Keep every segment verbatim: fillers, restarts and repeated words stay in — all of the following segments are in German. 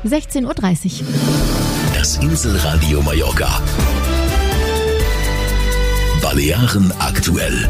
sechzehn Uhr dreißig. Das Inselradio Mallorca. Balearen aktuell.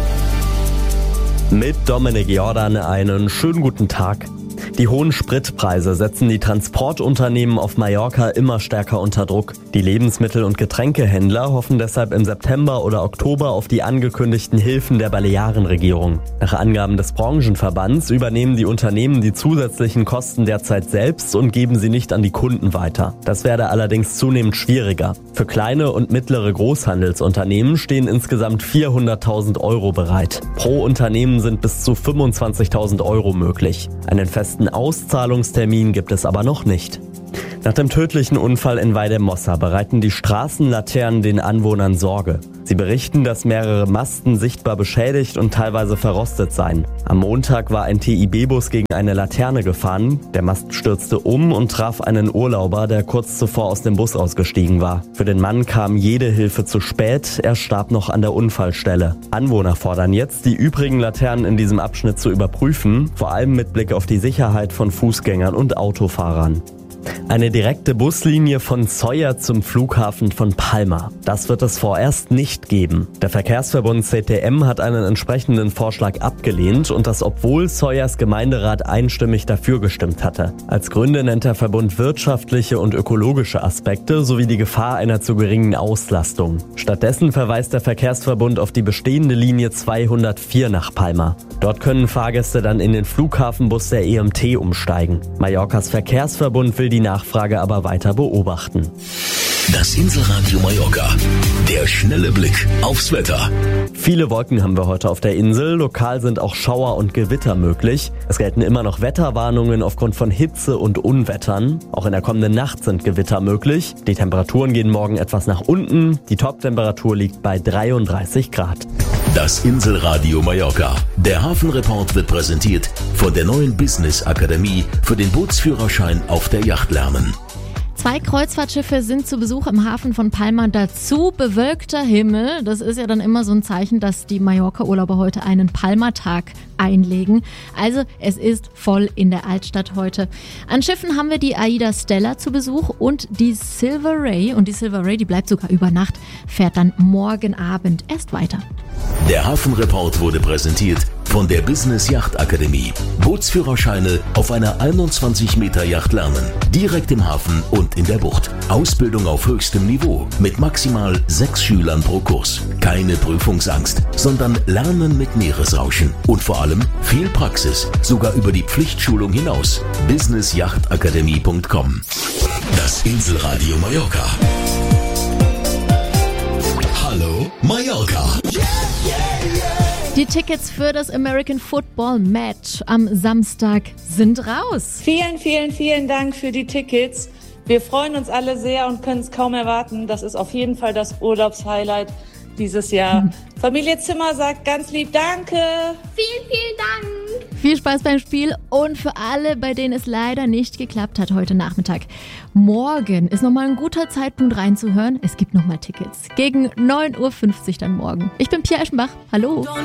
Mit Dominik Jordan einen schönen guten Tag. Die hohen Spritpreise setzen die Transportunternehmen auf Mallorca immer stärker unter Druck. Die Lebensmittel- und Getränkehändler hoffen deshalb im September oder Oktober auf die angekündigten Hilfen der Balearenregierung. Nach Angaben des Branchenverbands übernehmen die Unternehmen die zusätzlichen Kosten derzeit selbst und geben sie nicht an die Kunden weiter. Das werde allerdings zunehmend schwieriger. Für kleine und mittlere Großhandelsunternehmen stehen insgesamt vierhunderttausend Euro bereit. Pro Unternehmen sind bis zu fünfundzwanzigtausend Euro möglich. Einen festen Auszahlungstermin gibt es aber noch nicht. Nach dem tödlichen Unfall in Valldemossa bereiten die Straßenlaternen den Anwohnern Sorge. Sie berichten, dass mehrere Masten sichtbar beschädigt und teilweise verrostet seien. Am Montag war ein T I B-Bus gegen eine Laterne gefahren. Der Mast stürzte um und traf einen Urlauber, der kurz zuvor aus dem Bus ausgestiegen war. Für den Mann kam jede Hilfe zu spät. Er starb noch an der Unfallstelle. Anwohner fordern jetzt, die übrigen Laternen in diesem Abschnitt zu überprüfen, vor allem mit Blick auf die Sicherheit von Fußgängern und Autofahrern. Eine direkte Buslinie von Sóller zum Flughafen von Palma. Das wird es vorerst nicht geben. Der Verkehrsverbund C T M hat einen entsprechenden Vorschlag abgelehnt und das, obwohl Sóllers Gemeinderat einstimmig dafür gestimmt hatte. Als Gründe nennt der Verbund wirtschaftliche und ökologische Aspekte sowie die Gefahr einer zu geringen Auslastung. Stattdessen verweist der Verkehrsverbund auf die bestehende Linie zweihundertvier nach Palma. Dort können Fahrgäste dann in den Flughafenbus der E M T umsteigen. Mallorcas Verkehrsverbund will die Nachfrage aber weiter beobachten. Das Inselradio Mallorca. Der schnelle Blick aufs Wetter. Viele Wolken haben wir heute auf der Insel. Lokal sind auch Schauer und Gewitter möglich. Es gelten immer noch Wetterwarnungen aufgrund von Hitze und Unwettern. Auch in der kommenden Nacht sind Gewitter möglich. Die Temperaturen gehen morgen etwas nach unten. Die Toptemperatur liegt bei dreiunddreißig Grad. Das Inselradio Mallorca. Der Hafenreport wird präsentiert von der neuen Business Akademie für den Bootsführerschein auf der Yacht lernen. Zwei Kreuzfahrtschiffe sind zu Besuch im Hafen von Palma. Dazu bewölkter Himmel. Das ist ja dann immer so ein Zeichen, dass die Mallorca-Urlauber heute einen Palma-Tag einlegen. Also es ist voll in der Altstadt heute. An Schiffen haben wir die Aida Stella zu Besuch und die Silver Ray. Und die Silver Ray, die bleibt sogar über Nacht, fährt dann morgen Abend erst weiter. Der Hafenreport wurde präsentiert von der Business Yacht Akademie. Bootsführerscheine auf einer einundzwanzig Meter Yacht lernen. Direkt im Hafen und in der Bucht. Ausbildung auf höchstem Niveau mit maximal sechs Schülern pro Kurs. Keine Prüfungsangst, sondern Lernen mit Meeresrauschen. Und vor allem viel Praxis, sogar über die Pflichtschulung hinaus. business yacht akademie punkt com. Das Inselradio Mallorca. Hallo Mallorca. Die Tickets für das American Football Match am Samstag sind raus. Vielen, vielen, vielen Dank für die Tickets. Wir freuen uns alle sehr und können es kaum erwarten. Das ist auf jeden Fall das Urlaubshighlight dieses Jahr. Mhm. Familie Zimmer sagt ganz lieb Danke. Vielen, vielen Dank. Viel Spaß beim Spiel und für alle, bei denen es leider nicht geklappt hat heute Nachmittag. Morgen ist nochmal ein guter Zeitpunkt reinzuhören. Es gibt nochmal Tickets. Gegen neun Uhr fünfzig dann morgen. Ich bin Pia Eschenbach. Hallo.